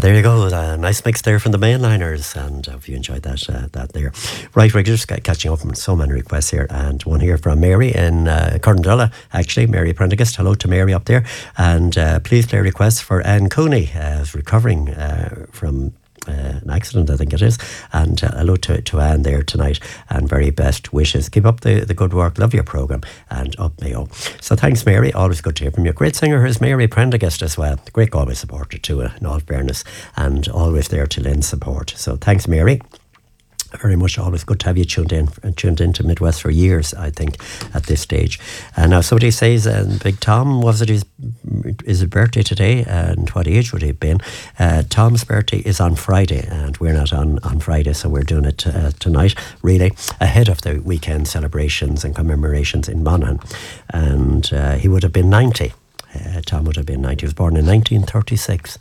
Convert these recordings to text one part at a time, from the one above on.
there you go. A nice mix there from the Mainliners, and hope you enjoyed that there. Right, we're just catching up on so many requests here, and one here from Mary in Corndella, actually, Mary Prendergast. Hello to Mary up there, and please play requests for Anne Cooney, who's recovering from an accident, I think it is, and hello to Anne there tonight, and very best wishes. Keep up the good work, love your programme, and up Mayo. So thanks, Mary, always good to hear from you. Great singer is Mary Prendergast as well, great Galway supporter too, in all fairness, and always there to lend support. So thanks, Mary. Very much, always good to have you tuned into Midwest for years, I think, at this stage. Now somebody says, Big Tom, was it his birthday today, and what age would he have been? Tom's birthday is on Friday, and we're not on Friday, so we're doing it tonight, really, ahead of the weekend celebrations and commemorations in Monaghan. And he would have been 90. Tom would have been 90. He was born in 1936.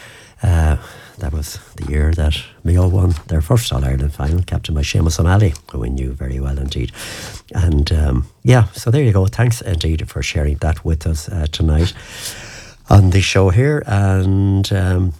That was the year that Mayo won their first All-Ireland final, captained by Seamus O'Malley, who we knew very well indeed. And so there you go. Thanks indeed for sharing that with us tonight on the show here. And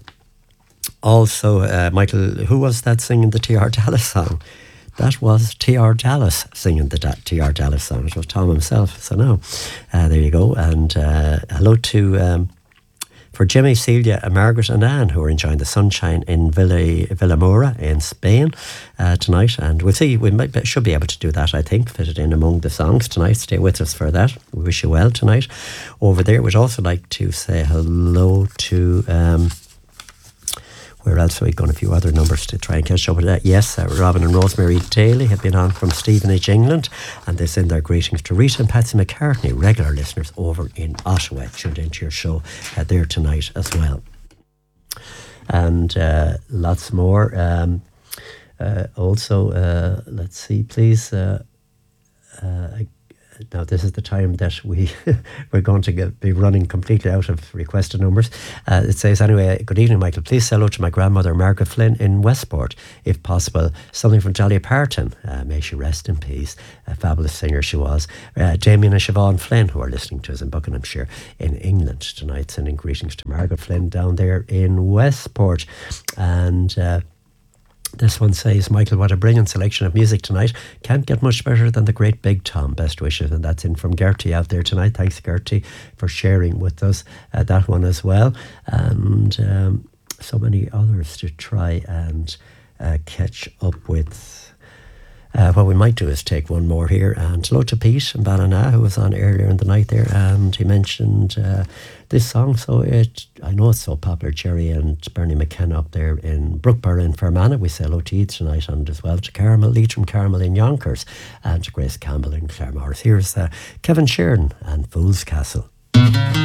also, Michael, who was that singing the T.R. Dallas song? That was T.R. Dallas singing the T.R. Dallas song. It was Tom himself. So no, there you go. And hello to... for Jimmy, Celia, Margaret and Anne, who are enjoying the sunshine in Villamora in Spain tonight. And we'll see, should be able to do that, I think, fit it in among the songs tonight. Stay with us for that. We wish you well tonight. Over there, we'd also like to say hello to... where else are we going? A few other numbers to try and catch up with that. Yes, Robin and Rosemary Daly have been on from Stevenage, England, and they send their greetings to Rita and Patsy McCartney, regular listeners over in Ottawa, tuned into your show there tonight as well. And lots more. Also, let's see, please. Now, this is the time that we're going to be running completely out of requested numbers. It says, anyway, good evening, Michael. Please say hello to my grandmother, Margaret Flynn, in Westport, if possible. Something from Dolly Parton. May she rest in peace. A fabulous singer she was. Damien and Siobhan Flynn, who are listening to us in Buckinghamshire, in England tonight, sending greetings to Margaret Flynn down there in Westport. And... this one says, Michael, what a brilliant selection of music tonight. Can't get much better than the great Big Tom. Best wishes. And that's in from Gertie out there tonight. Thanks, Gertie, for sharing with us that one as well. And so many others to try and catch up with. What we might do is take one more here. And hello to Pete in Ballina, who was on earlier in the night there, and he mentioned this song. So I know it's so popular. Jerry and Bernie McKenna up there in Brookborough in Fermanagh. We say hello to you tonight, and as well to Carmel, Leitrim Carmel in Yonkers, and to Grace Campbell in Claremorris. Here's Kevin Sheeran and Fool's Castle.